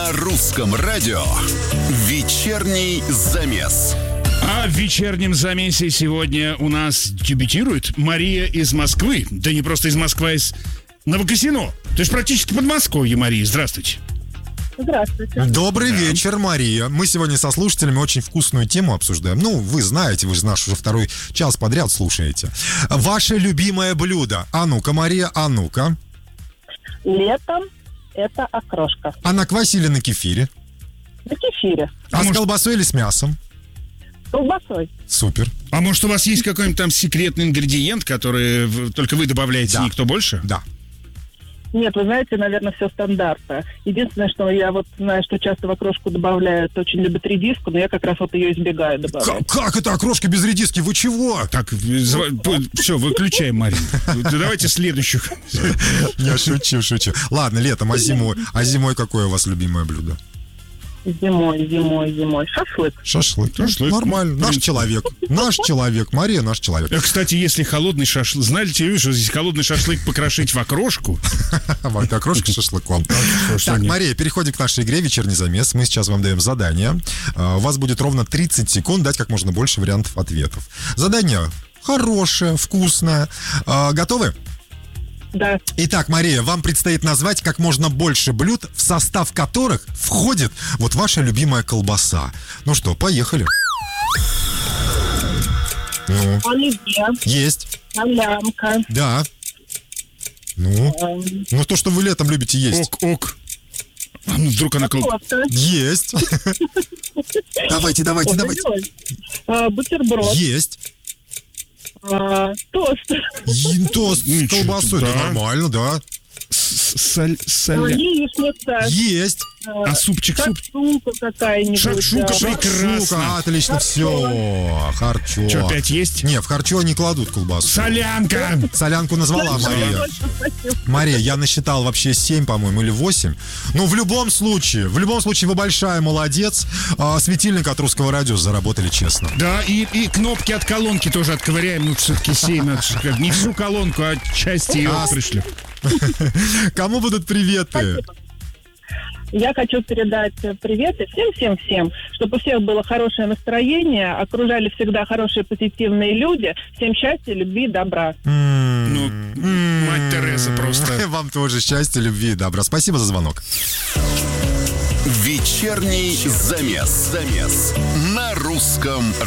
На русском радио вечерний замес. А в вечернем замесе сегодня у нас дебютирует Мария из Москвы. Да не просто из Москвы, а из Новокосино. То есть практически Подмосковье, Мария. Здравствуйте. Здравствуйте. Добрый вечер, Мария. Мы сегодня со слушателями очень вкусную тему обсуждаем. Ну, вы знаете, вы же наш уже второй час подряд слушаете. Ваше любимое блюдо. А ну-ка, Мария, а ну-ка. Летом это окрошка. А на квасе или на кефире? На кефире. А с колбасой или с мясом? С колбасой. Супер. А может, у вас есть какой-нибудь там секретный ингредиент, который только вы добавляете, Да. и никто больше? Да. Нет, вы знаете, наверное, все стандарта. Единственное, что я вот знаю, что часто в окрошку добавляют, очень любят редиску, но я как раз вот ее избегаю добавлять. Как это окрошка без редиски? Вы чего? Так, все, выключаем, Мария. Давайте следующую. Я шучу. Ладно, летом, а зимой? А зимой какое у вас любимое блюдо? Зимой. Шашлык. Шашлык. Шашлык. Нормально. Наш человек. Мария, наш человек. Кстати, если холодный шашлык... Знаете ли вы, что здесь холодный шашлык покрошить в окрошку? Окрошка с шашлыком. Так, Мария, переходим к нашей игре «Вечерний замес». Мы сейчас вам даем задание. У вас будет ровно 30 секунд дать как можно больше вариантов ответов. Задание хорошее, вкусное. Готовы? Да. Итак, Мария, вам предстоит назвать как можно больше блюд, в состав которых входит вот ваша любимая колбаса. Ну что, поехали. Ну, Оливье. есть. Солянка. Да. Ну, то, что вы летом любите есть. Ок. А ну вдруг она... Кофта. Есть. Давайте. Бутерброд. Есть. Тост. Тост с колбасой. Да. Это нормально, да. Яичница. Есть. А супчик? Шакшука какая-нибудь. Шакшука, да. прекрасно. Шука, отлично, все. Харчо. Что, опять есть? Не, в харчо не кладут колбасу. Солянка! Солянку назвала Мария. Мария, я насчитал вообще 7, по-моему, или 8. Ну, в любом случае, вы большая молодец. Светильник от русского радио заработали честно. Да, и кнопки от колонки тоже отковыряем. Ну, все-таки 7. Не всю колонку, а часть ее пришлю. Кому будут приветы? Я хочу передать приветы всем, чтобы у всех было хорошее настроение, окружали всегда хорошие позитивные люди. Всем счастья, любви, добра. Ну, мать Тереза просто. Вам тоже счастья, любви и добра. Спасибо за звонок. Вечерний замес. На русском